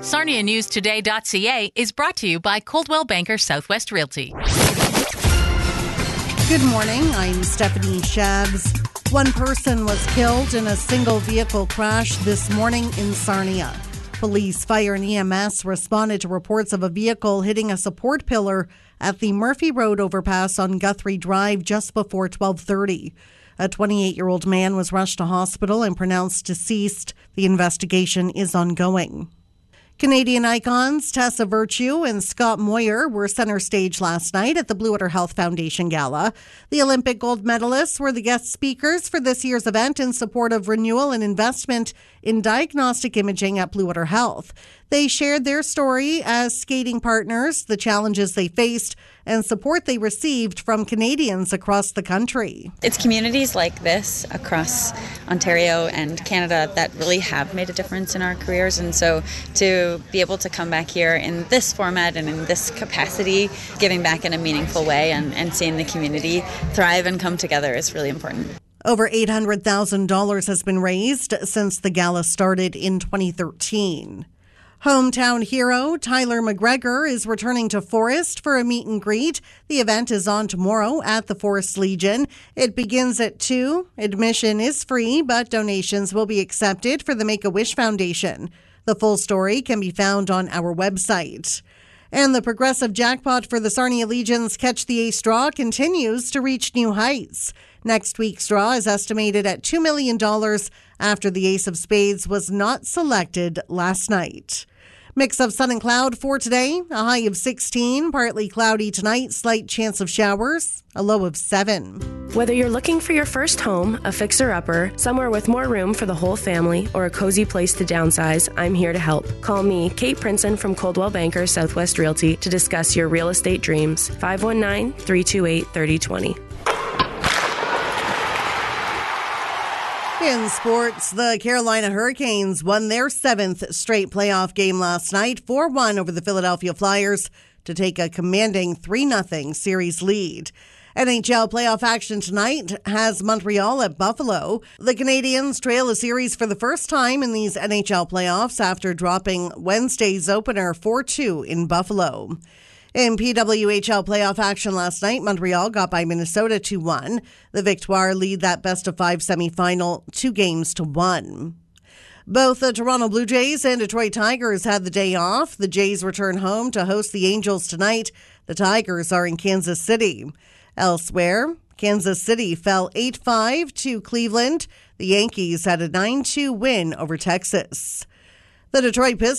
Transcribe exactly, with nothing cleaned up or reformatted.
Sarnia News Today dot C A is brought to you by Coldwell Banker Southwest Realty. Good morning, I'm Stephanie Shabs. One person was killed in a single vehicle crash this morning in Sarnia. Police, fire, and E M S responded to reports of a vehicle hitting a support pillar at the Murphy Road overpass on Guthrie Drive just before twelve thirty. A twenty-eight-year-old man was rushed to hospital and pronounced deceased. The investigation is ongoing. Canadian icons Tessa Virtue and Scott Moyer were center stage last night at the Blue Water Health Foundation Gala. The Olympic gold medalists were the guest speakers for this year's event in support of renewal and investment in diagnostic imaging at Blue Water Health. They shared their story as skating partners, the challenges they faced, and support they received from Canadians across the country. It's communities like this across Ontario and Canada that really have made a difference in our careers, and so to be able to come back here in this format and in this capacity, giving back in a meaningful way and, and seeing the community thrive and come together is really important. Over eight hundred thousand dollars has been raised since the gala started in twenty thirteen. Hometown hero Tyler McGregor is returning to Forest for a meet and greet. The event is on tomorrow at the Forest Legion. It begins at two. Admission is free, but donations will be accepted for the Make-A-Wish Foundation. The full story can be found on our website. And the progressive jackpot for the Sarnia Legion's Catch the Ace draw continues to reach new heights. Next week's draw is estimated at two million dollars after the Ace of Spades was not selected last night. Mix of sun and cloud for today, a high of sixteen, partly cloudy tonight, slight chance of showers, a low of seven. Whether you're looking for your first home, a fixer-upper, somewhere with more room for the whole family, or a cozy place to downsize, I'm here to help. Call me, Kate Princeton from Coldwell Banker Southwest Realty, to discuss your real estate dreams. five one nine, three two eight, three oh two oh. In sports, the Carolina Hurricanes won their seventh straight playoff game last night, four one over the Philadelphia Flyers to take a commanding three nothing series lead. N H L playoff action tonight has Montreal at Buffalo. The Canadiens trail a series for the first time in these N H L playoffs after dropping Wednesday's opener four two in Buffalo. In P W H L playoff action last night, Montreal got by Minnesota two one. The Victoire lead that best-of-five semifinal two games to one. Both the Toronto Blue Jays and Detroit Tigers had the day off. The Jays return home to host the Angels tonight. The Tigers are in Kansas City. Elsewhere, Kansas City fell eight five to Cleveland. The Yankees had a nine two win over Texas. The Detroit Pistons